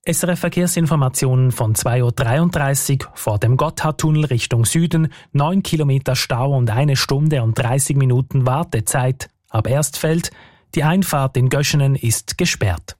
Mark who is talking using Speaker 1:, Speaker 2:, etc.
Speaker 1: SRF Verkehrsinformationen von 2.33 Uhr vor dem Gotthardtunnel Richtung Süden, 9 Kilometer Stau und 1 Stunde und 30 Minuten Wartezeit. Ab Erstfeld, die Einfahrt in Göschenen ist gesperrt.